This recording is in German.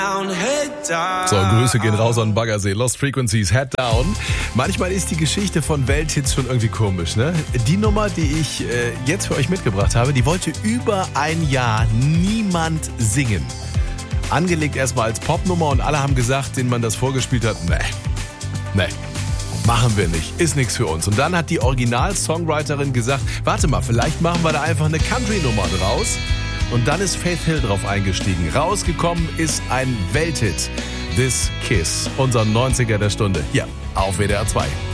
So, Grüße gehen raus an Baggersee. Lost Frequencies, Head Down. Manchmal ist die Geschichte von Welthits schon irgendwie komisch, ne? Die Nummer, die ich jetzt für euch mitgebracht habe, die wollte über ein Jahr niemand singen. Angelegt erstmal als Popnummer und alle haben gesagt, denen man das vorgespielt hat, nee, machen wir nicht, ist nichts für uns. Und dann hat die Original-Songwriterin gesagt, warte mal, vielleicht machen wir da einfach eine Country-Nummer draus. Und dann ist Faith Hill drauf eingestiegen. Rausgekommen ist ein Welthit. This Kiss, unser 90er der Stunde. Hier auf WDR 2.